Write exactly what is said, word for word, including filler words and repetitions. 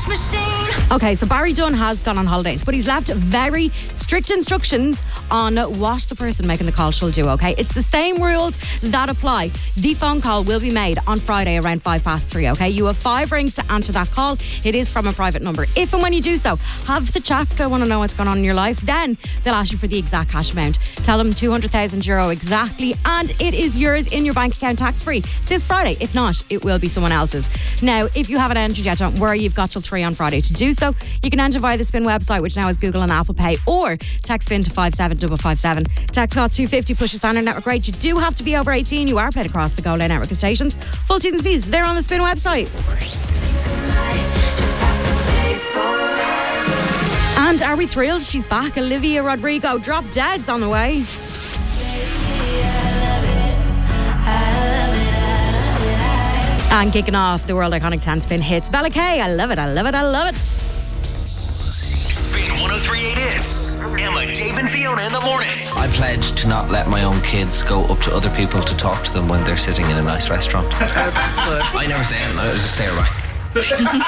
cash machine. Okay, so Barry Dunn has gone on holidays, but he's left very strict instructions on what the person making the call should do, okay? It's the same rules that apply. The phone call will be made on Friday around five past three, okay? You have five rings to answer that call. It is from a private number. If and when you do so, have the chat, still want to know what's going on in your life, then they'll ask you for the exact cash amount. Tell them two hundred thousand euro exactly, and it is yours in your bank account tax-free this Friday. If not, it will be someone else's. Now, if you haven't entered yet, don't worry, you've got till three on Friday to do so. You can enter via the Spin website, which now is Google and Apple Pay, or text Spin to five seven five five seven. Text costs two fifty plus your standard network rate. You do have to be over eighteen. You are played across the Go Loud network of stations. Full T's and C's, they're on the Spin website. And are we thrilled? She's back. Olivia Rodrigo, Drop Dead's on the way. And kicking off the world iconic ten Spin hits, Bella K. I love it, I love it, I love it. Spin one oh three point eight is Emma, Dave and Fiona in the morning. I pledge to not let my own kids go up to other people to talk to them when they're sitting in a nice restaurant. That's good. I never say anything, I just stare back.